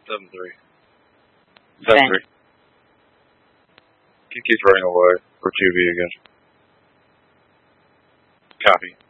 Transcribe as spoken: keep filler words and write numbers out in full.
Seven three. Seven Okay. three. Kiki's running away for two B again. Copy.